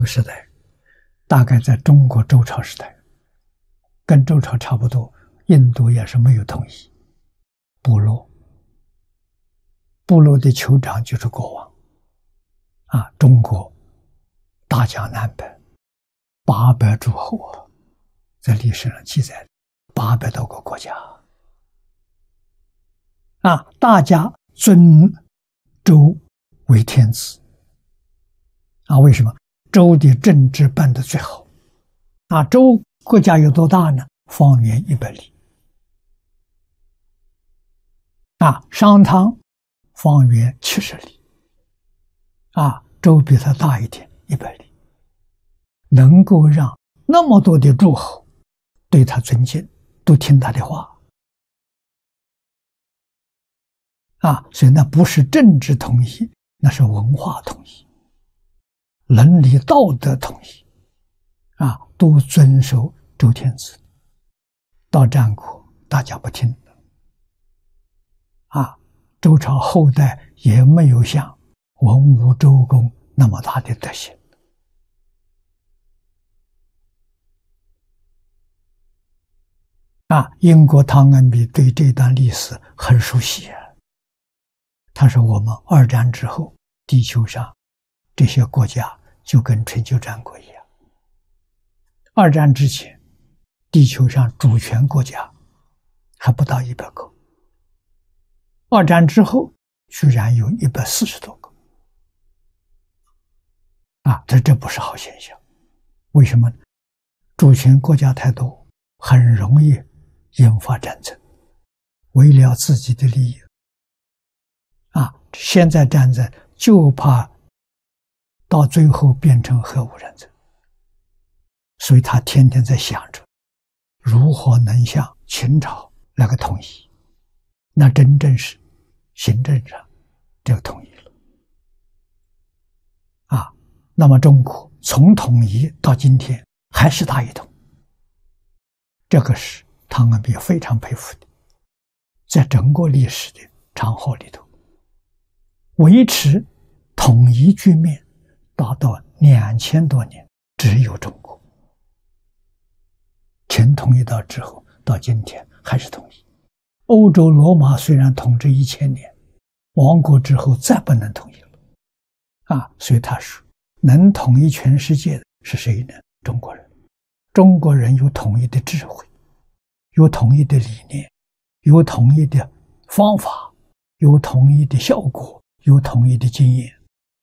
时代，大概在中国周朝时代，跟周朝差不多，印度也是没有统一，部落的酋长就是国王。中国大江南北800诸侯在历史上记载800多个国家。大家尊周为天子。为什么？周的政治办得最好。周国家有多大呢？方圆100里。商汤方圆70里。周比他大一点，100里，能够让那么多的诸侯对他尊敬，都听他的话。所以那不是政治统一，那是文化统一，伦理道德统一。都遵守周天子。到战国，大家不听了。周朝后代也没有像文武周公那么大的德行。英国汤恩比对这段历史很熟悉。他说我们二战之后，地球上这些国家就跟春秋战国一样。二战之前，地球上主权国家还不到100个。二战之后，居然有140多个。这不是好现象。为什么呢？主权国家太多，很容易引发战争，为了自己的利益。现在战争就怕到最后变成核武战争，所以他天天在想着如何能像秦朝那个统一，那真正是行政上就统一了。那么中国从统一到今天还是大一统，这个是汤恩比非常佩服的。在整个历史的长河里头，维持统一局面达到2000多年，只有中国。秦统一到之后，到今天还是统一。欧洲罗马虽然统治1000年，亡国之后再不能统一了。所以他说，能统一全世界的是谁呢？中国人。中国人有统一的智慧，有统一的理念，有统一的方法，有统一的效果，有统一的经验。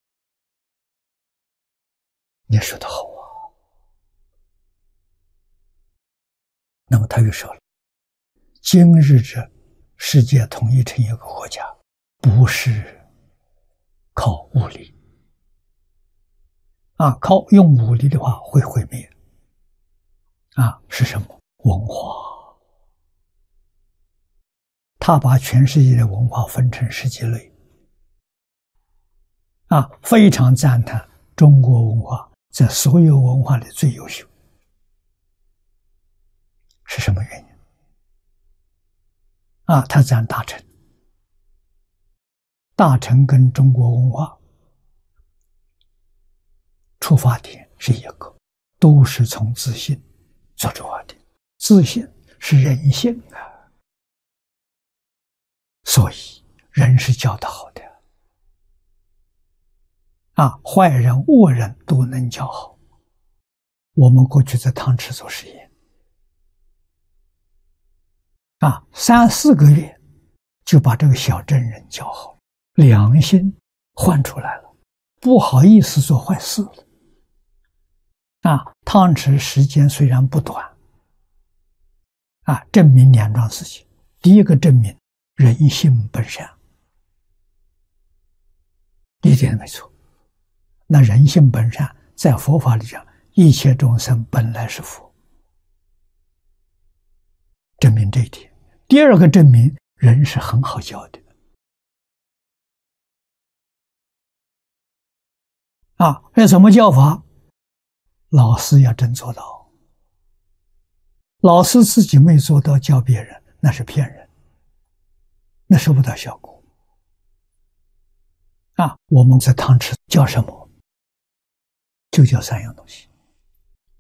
你说得好啊。那么他又说了，今日这世界统一成一个国家，不是靠武力。靠用武力的话会毁灭。是什么？文化。他把全世界的文化分成10几类。非常赞叹中国文化在所有文化里最优秀。是什么原因？他赞大乘。大乘跟中国文化出发点是一个，都是从自信做出发点。自信是人性所以人是教得好的。坏人恶人都能教好。我们过去在汤池做实验，3、4个月就把这个小镇人教好，良心换出来了，不好意思做坏事了。汤池时间虽然不短，证明2桩事情。第一个证明人性本善，一点没错。那人性本善在佛法里讲，一切众生本来是佛，证明这一点。第二个证明人是很好教的。要怎么教法？老师要真做到。老师自己没做到，教别人那是骗人，那收不到效果。我们在汤池教什么？ 就叫三样东西。